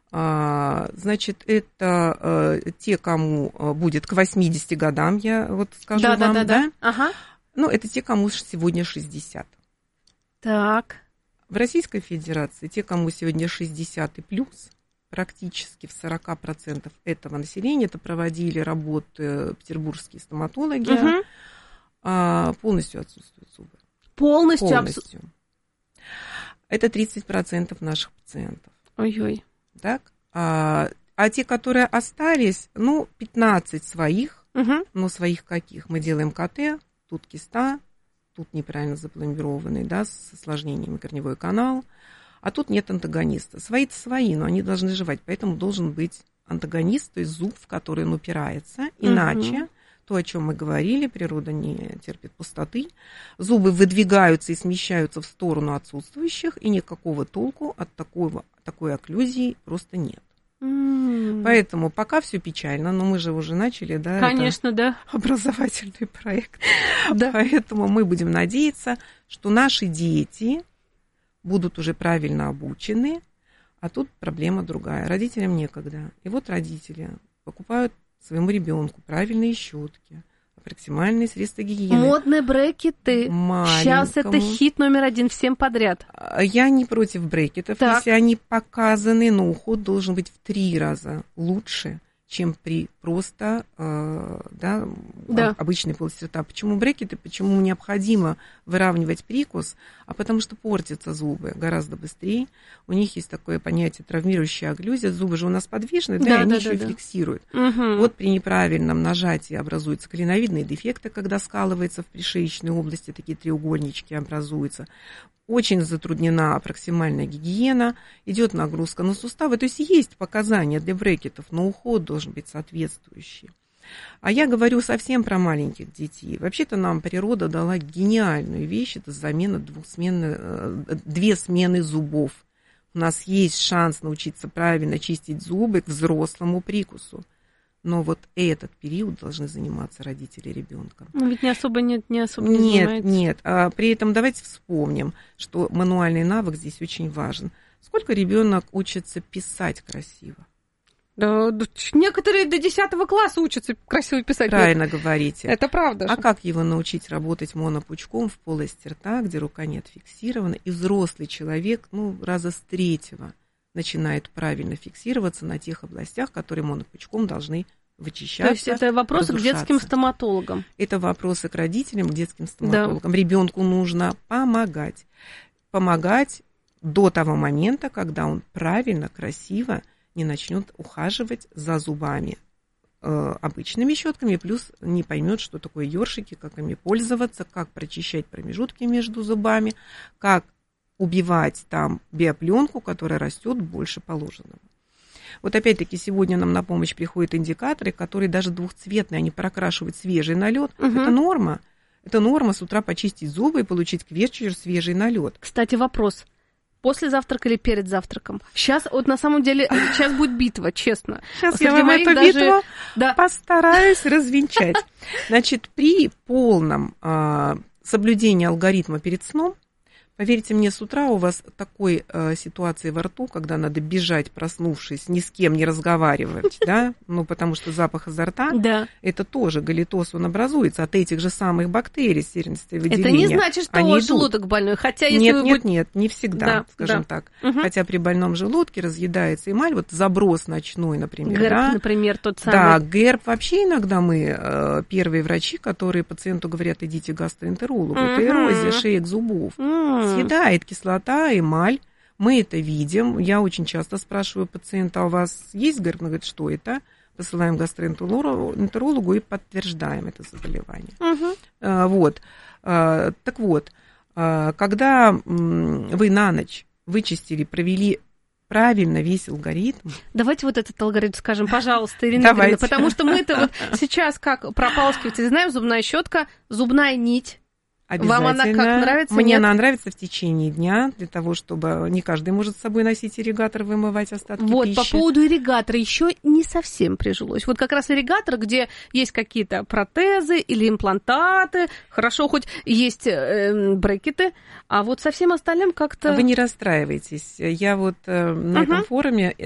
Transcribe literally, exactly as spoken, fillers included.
Значит, это те, кому будет к восьмидесяти годам, я вот скажу да, вам, да? да? да? Ага. Ну, это те, кому сегодня шестьдесят. Так. В Российской Федерации те, кому сегодня шестьдесят и плюс, практически в сорок процентов этого населения, это проводили работы петербургские стоматологи, угу. полностью отсутствуют зубы. Полностью? Полностью. Абс... Это тридцать процентов наших пациентов. Ой-ой. Так? А, а те, которые остались, ну, пятнадцать своих, угу. но своих каких? Мы делаем КТ, тут киста, тут неправильно запломбированный, да, с осложнениями корневой канал, а тут нет антагониста. Свои-то свои, но они должны жевать, поэтому должен быть антагонист, то есть зуб, в который он упирается, иначе... Угу. То, о чем мы говорили, природа не терпит пустоты. Зубы выдвигаются и смещаются в сторону отсутствующих, и никакого толку от такого, такой окклюзии просто нет. Mm. Поэтому пока все печально, но мы же уже начали, да, конечно, да. образовательный проект. Да. Поэтому мы будем надеяться, что наши дети будут уже правильно обучены, а тут проблема другая. Родителям некогда. И вот родители покупают своему ребенку правильные щетки, оптимальные средства гигиены. Модные брекеты. Маленькому. Сейчас это хит номер один всем подряд. Я не против брекетов, так. Если они показаны, но уход должен быть в три раза лучше, чем при просто э, да, да. обычной полости рта. Почему брекеты? Почему необходимо выравнивать прикус? А потому что портятся зубы гораздо быстрее. У них есть такое понятие травмирующая окклюзия. Зубы же у нас подвижны, да, да, и они да, еще да, и фиксируют. Угу. Вот при неправильном нажатии образуются клиновидные дефекты, когда скалывается в пришеечной области, такие треугольнички образуются. Очень затруднена проксимальная гигиена, идет нагрузка на суставы. То есть есть показания для брекетов, но уход должен быть соответствующий. А я говорю совсем про маленьких детей. Вообще-то нам природа дала гениальную вещь, это замена двухсменной, две смены зубов. У нас есть шанс научиться правильно чистить зубы к взрослому прикусу. Но вот этот период должны заниматься родители ребенка. Ну, ведь не особо нет, не особо не Нет, занимается. нет. А при этом давайте вспомним, что мануальный навык здесь очень важен. Сколько ребенок учится писать красиво? Да, некоторые до десятого класса учатся красиво писать. Правильно это, говорите. Это правда. А же. как его научить работать монопучком в полости рта, где рука не отфиксирована, и взрослый человек, ну, раза с третьего начинает правильно фиксироваться на тех областях, которые монопучком должны вычищаться. То есть это вопросы к детским стоматологам. Это вопросы к родителям, к детским стоматологам. Да. Ребенку нужно помогать. Помогать до того момента, когда он правильно, красиво не начнет ухаживать за зубами э, обычными щетками, плюс не поймет, что такое ёршики, как ими пользоваться, как прочищать промежутки между зубами, как убивать там биопленку, которая растет больше положенного. Вот опять-таки сегодня нам на помощь приходят индикаторы, которые даже двухцветные, они прокрашивают свежий налет. Угу. Это норма. Это норма с утра почистить зубы и получить к вечеру свежий налет. Кстати, вопрос. После завтрака или перед завтраком? Сейчас, вот на самом деле, сейчас будет битва, честно. Сейчас я вам эту даже... битву да. постараюсь развенчать. Значит, при полном а, соблюдении алгоритма перед сном, поверьте мне, с утра у вас такой э, ситуации во рту, когда надо бежать, проснувшись, ни с кем не разговаривать, да, ну, потому что запах изо рта, да. это тоже галитоз, он образуется от этих же самых бактерий сернистые выделения. Это не значит, что у вас желудок больной, хотя если Нет, вы нет, будет... нет, не всегда, да, скажем да. так. Угу. Хотя при больном желудке разъедается эмаль, вот заброс ночной, например. Герб, да? например, тот самый. Да, герб вообще иногда мы, э, первые врачи, которые пациенту говорят, идите к гастроэнтерологу, угу. это эрозия шеек зубов, угу. съедает кислород. Кислота, эмаль, мы это видим. Я очень часто спрашиваю пациента, а у вас есть герб? Он говорит, что это? Посылаем к гастроэнтерологу и подтверждаем это заболевание. Угу. А, вот. А, так вот, а, когда вы на ночь вычистили, провели правильно весь алгоритм. Давайте вот этот алгоритм скажем, пожалуйста, Ирина Игоревна, потому что мы это вот сейчас как прополоскиватель знаем, зубная щетка, зубная нить. Вам она как нравится? Мне Нет? она нравится в течение дня, для того, чтобы не каждый может с собой носить ирригатор, вымывать остатки вот, пищи. Вот, по поводу ирригатора еще не совсем прижилось. Вот как раз ирригатор, где есть какие-то протезы или имплантаты, хорошо, хоть есть э, брекеты, а вот со всем остальным как-то... Вы не расстраивайтесь. Я вот э, на uh-huh. этом форуме